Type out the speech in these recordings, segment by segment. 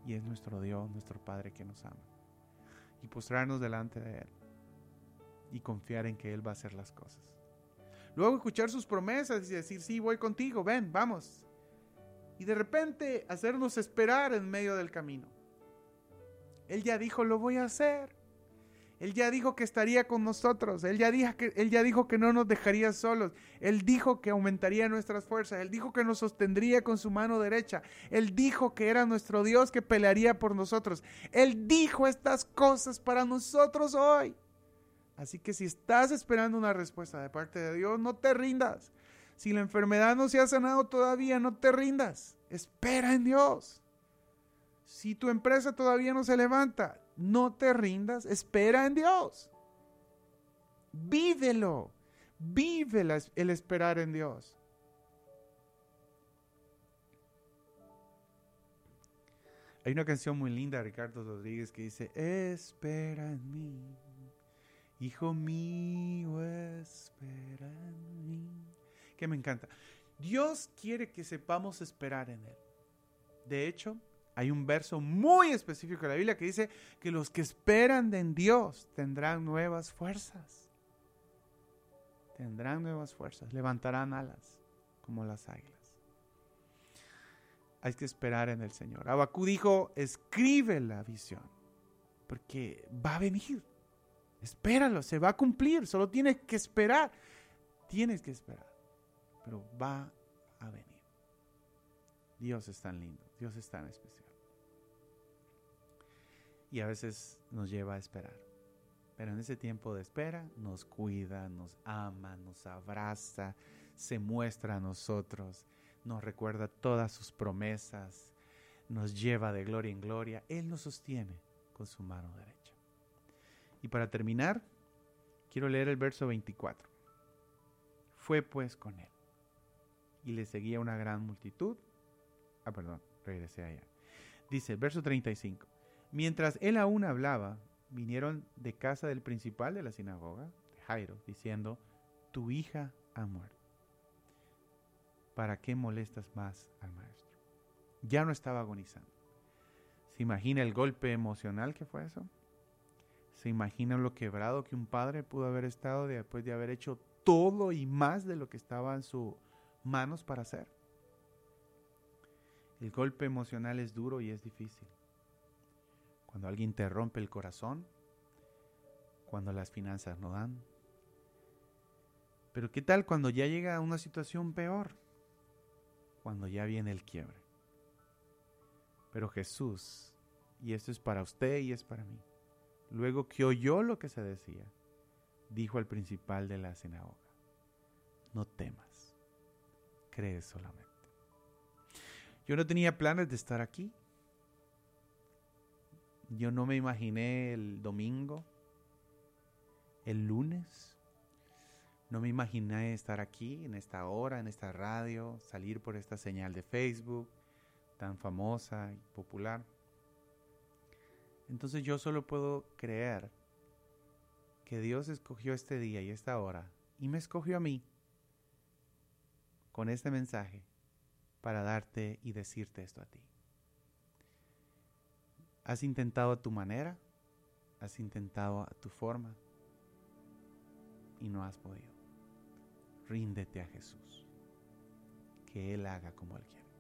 y es nuestro Dios, nuestro Padre que nos ama. Y postrarnos delante de Él y confiar en que Él va a hacer las cosas. Luego escuchar sus promesas y decir, sí, voy contigo, ven, vamos. Y de repente hacernos esperar en medio del camino. Él ya dijo, lo voy a hacer. Él ya dijo que estaría con nosotros. Él ya dijo que no nos dejaría solos. Él dijo que aumentaría nuestras fuerzas. Él dijo que nos sostendría con su mano derecha. Él dijo que era nuestro Dios que pelearía por nosotros. Él dijo estas cosas para nosotros hoy. Así que si estás esperando una respuesta de parte de Dios, no te rindas. Si la enfermedad no se ha sanado todavía, no te rindas. Espera en Dios. Si tu empresa todavía no se levanta, no te rindas, espera en Dios. Vívelo. Vive el esperar en Dios. Hay una canción muy linda de Ricardo Rodríguez que dice, espera en mí, hijo mío, espera en mí. Que me encanta. Dios quiere que sepamos esperar en Él. De hecho, hay un verso muy específico de la Biblia que dice que los que esperan en Dios tendrán nuevas fuerzas. Tendrán nuevas fuerzas, levantarán alas como las águilas. Hay que esperar en el Señor. Habacuc dijo, escribe la visión, porque va a venir. Espéralo, se va a cumplir, solo tienes que esperar. Tienes que esperar, pero va a venir. Dios es tan lindo, Dios es tan especial. Y a veces nos lleva a esperar. Pero en ese tiempo de espera nos cuida, nos ama, nos abraza, se muestra a nosotros, nos recuerda todas sus promesas, nos lleva de gloria en gloria. Él nos sostiene con su mano derecha. Y para terminar, quiero leer el verso 24. Fue pues con él, y le seguía una gran multitud. Regresé allá. Dice, verso 35. Mientras él aún hablaba, vinieron de casa del principal de la sinagoga, de Jairo, diciendo, tu hija ha muerto. ¿Para qué molestas más al maestro? Ya no estaba agonizando. ¿Se imagina el golpe emocional que fue eso? ¿Se imagina lo quebrado que un padre pudo haber estado después de haber hecho todo y más de lo que estaba en sus manos para hacer? El golpe emocional es duro y es difícil. Cuando alguien te rompe el corazón, cuando las finanzas no dan. Pero ¿qué tal cuando ya llega a una situación peor? Cuando ya viene el quiebre. Pero Jesús, y esto es para usted y es para mí, luego que oyó lo que se decía, dijo al principal de la sinagoga, no temas, cree solamente. Yo no tenía planes de estar aquí. Yo no me imaginé el domingo, el lunes. No me imaginé estar aquí en esta hora, en esta radio, salir por esta señal de Facebook tan famosa y popular. Entonces yo solo puedo creer que Dios escogió este día y esta hora y me escogió a mí con este mensaje para darte y decirte esto a ti. Has intentado a tu manera, has intentado a tu forma y no has podido. Ríndete a Jesús, que Él haga como Él quiere.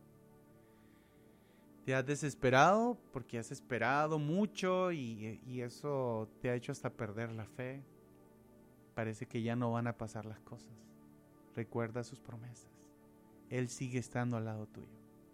Te has desesperado porque has esperado mucho y eso te ha hecho hasta perder la fe. Parece que ya no van a pasar las cosas. Recuerda sus promesas. Él sigue estando al lado tuyo.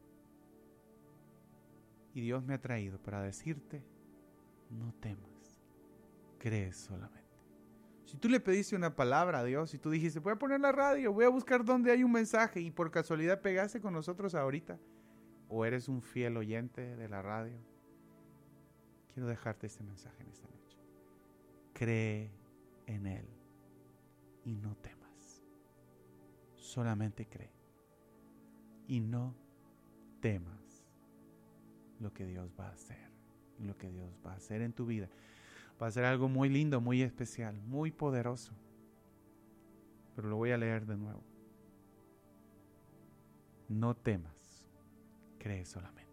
Y Dios me ha traído para decirte, no temas, cree solamente. Si tú le pediste una palabra a Dios y tú dijiste, voy a poner la radio, voy a buscar donde hay un mensaje y por casualidad pegaste con nosotros ahorita, o eres un fiel oyente de la radio, quiero dejarte este mensaje en esta noche. Cree en Él y no temas. Solamente cree y no temas lo que Dios va a hacer, lo que Dios va a hacer en tu vida. Va a ser algo muy lindo, muy especial, muy poderoso. Pero lo voy a leer de nuevo. No temas, cree solamente.